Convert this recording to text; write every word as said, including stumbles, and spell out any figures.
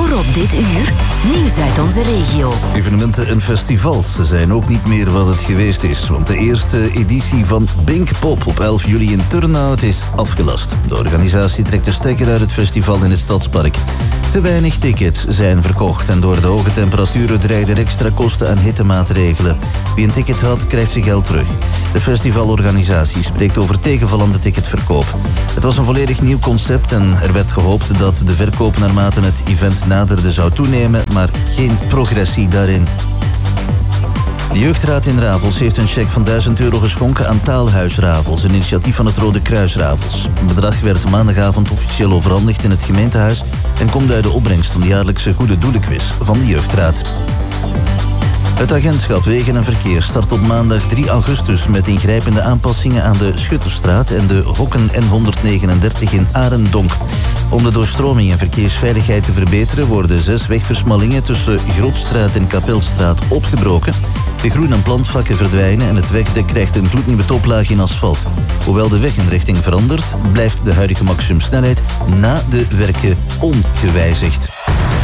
Voor op dit uur, nieuws uit onze regio. Evenementen en festivals zijn ook niet meer wat het geweest is. Want de eerste editie van Pinkpop op elf juli in Turnhout is afgelast. De organisatie trekt de stekker uit het festival in het Stadspark. Te weinig tickets zijn verkocht en door de hoge temperaturen dreigen er extra kosten aan hittemaatregelen. Wie een ticket had, krijgt zijn geld terug. De festivalorganisatie spreekt over tegenvallende ticketverkoop. Het was een volledig nieuw concept en er werd gehoopt dat de verkoop naarmate het event naderde zou toenemen, maar geen progressie daarin. De jeugdraad in Ravels heeft een cheque van duizend euro geschonken aan Taalhuis Ravels, een initiatief van het Rode Kruis Ravels. Het bedrag werd maandagavond officieel overhandigd in het gemeentehuis en komt uit de opbrengst van de jaarlijkse Goede Doelenquiz van de jeugdraad. Het agentschap Wegen en Verkeer start op maandag drie augustus met ingrijpende aanpassingen aan de Schutterstraat en de Hokken N honderdnegenendertig in Arendonk. Om de doorstroming en verkeersveiligheid te verbeteren worden zes wegversmallingen tussen Grootstraat en Kapelstraat opgebroken. De groen- en plantvakken verdwijnen en het wegdek krijgt een gloednieuwe toplaag in asfalt. Hoewel de weginrichting verandert, blijft de huidige maximumsnelheid na de werken ongewijzigd.